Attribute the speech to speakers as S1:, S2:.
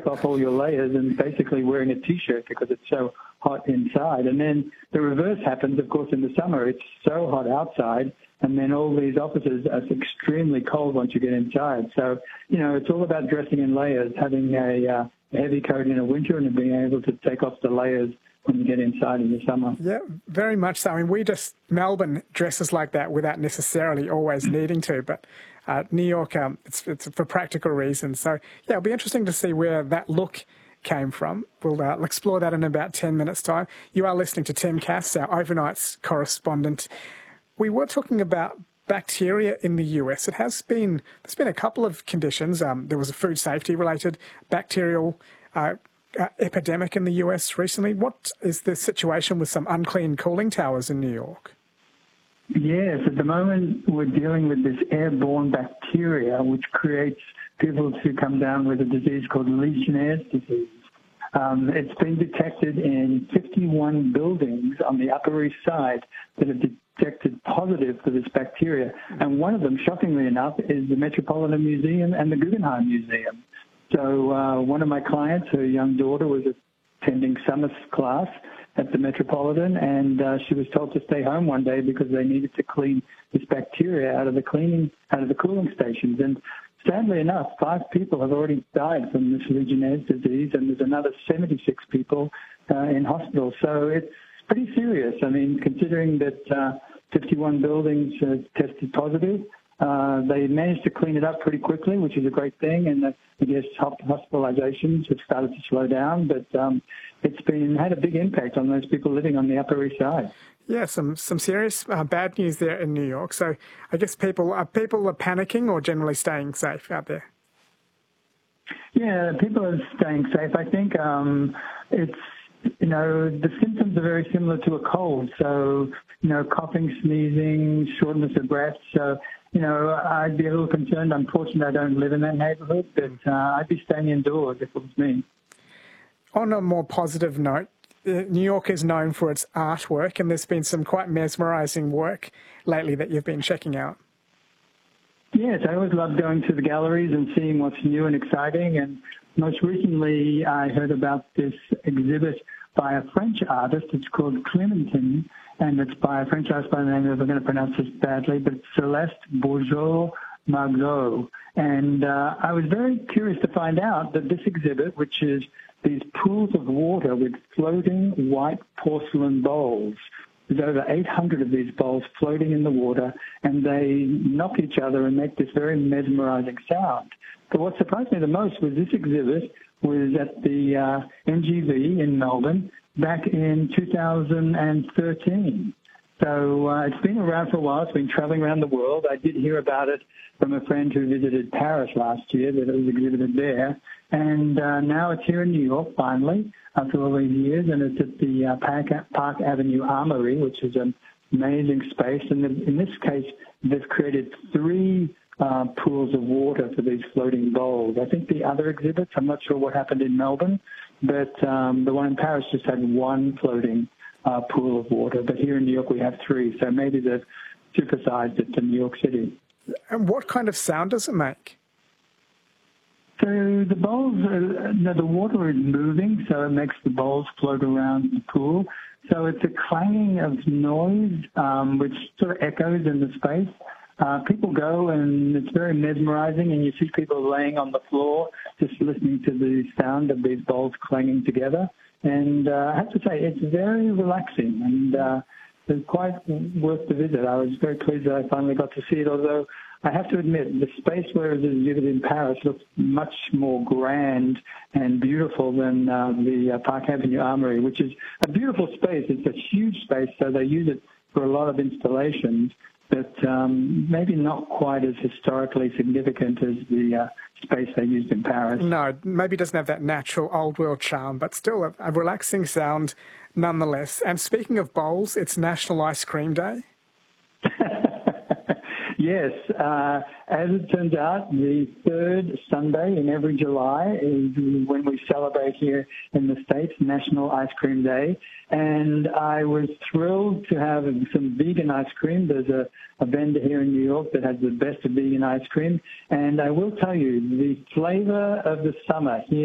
S1: off all your layers and basically wearing a T-shirt because it's so hot inside. And then the reverse happens, of course, in the summer. It's so hot outside, and then all these offices are extremely cold once you get inside. So, it's all about dressing in layers, having a heavy coat in the winter and being able to take off the layers when you get inside in the summer.
S2: Yeah, very much so. I mean, Melbourne dresses like that without necessarily always needing to, but New York, it's for practical reasons. So, yeah, it'll be interesting to see where that look came from. We'll explore that in about 10 minutes' time. You are listening to Tim Cass, our overnights correspondent. We were talking about bacteria in the US. There's been a couple of conditions. There was a food safety related bacterial epidemic in the US recently. What is the situation with some unclean cooling towers in New York?
S1: Yes, at the moment we're dealing with this airborne bacteria which creates people to come down with a disease called Legionnaire's disease. It's been detected in 51 buildings on the Upper East Side that have detected positive for this bacteria. And one of them, shockingly enough, is the Metropolitan Museum and the Guggenheim Museum. So one of my clients, her young daughter, was attending summer class at the Metropolitan, and she was told to stay home one day because they needed to clean this bacteria out of the cooling stations. And sadly enough, 5 people have already died from this Legionnaire's disease, and there's another 76 people in hospital. So it's pretty serious. I mean, considering that 51 buildings tested positive, they managed to clean it up pretty quickly, which is a great thing, and I guess hospitalizations have started to slow down, but it's had a big impact on those people living on the Upper East Side.
S2: Yeah, some serious bad news there in New York. So I guess people are panicking or generally staying safe out there?
S1: Yeah, people are staying safe. I think the symptoms are very similar to a cold. So, coughing, sneezing, shortness of breath. So, I'd be a little concerned. Unfortunately, I don't live in that neighborhood, but I'd be staying indoors if it was me.
S2: On a more positive note, New York is known for its artwork, and there's been some quite mesmerizing work lately that you've been checking out.
S1: Yes, I always love going to the galleries and seeing what's new and exciting. And most recently, I heard about this exhibit by a French artist. It's called Clémentine, and it's by a French artist by the name of, I'm going to pronounce this badly, but Celeste Bourgeot-Margot. And I was very curious to find out that this exhibit, which is these pools of water with floating white porcelain bowls, there's over 800 of these bowls floating in the water, and they knock each other and make this very mesmerizing sound. But what surprised me the most was this exhibit was at the NGV in Melbourne back in 2013. So it's been around for a while. It's been traveling around the world. I did hear about it from a friend who visited Paris last year, that it was exhibited there. And now it's here in New York, finally, after all these years, and it's at the Park Avenue Armory, which is an amazing space. And in this case, they've created 3 pools of water for these floating bowls. I think the other exhibits, I'm not sure what happened in Melbourne, but the one in Paris just had 1 floating pool of water. But here in New York, we have 3. So maybe they've supersized it to New York City.
S2: And what kind of sound does it make?
S1: So the bowls, the water is moving, so it makes the bowls float around the pool. So it's a clanging of noise, which sort of echoes in the space. People go, and it's very mesmerizing, and you see people laying on the floor just listening to the sound of these bowls clanging together. And I have to say, it's very relaxing, and it's quite worth the visit. I was very pleased that I finally got to see it, although I have to admit, the space where it is exhibited in Paris looks much more grand and beautiful than the Park Avenue Armory, which is a beautiful space. It's a huge space, so they use it for a lot of installations, but maybe not quite as historically significant as the space they used in Paris.
S2: No, maybe it doesn't have that natural old-world charm, but still a relaxing sound nonetheless. And speaking of bowls, it's National Ice Cream Day.
S1: Yes, as it turns out, the 3rd Sunday in every July is when we celebrate here in the States National Ice Cream Day. And I was thrilled to have some vegan ice cream. There's a vendor here in New York that has the best of vegan ice cream. And I will tell you, the flavor of the summer here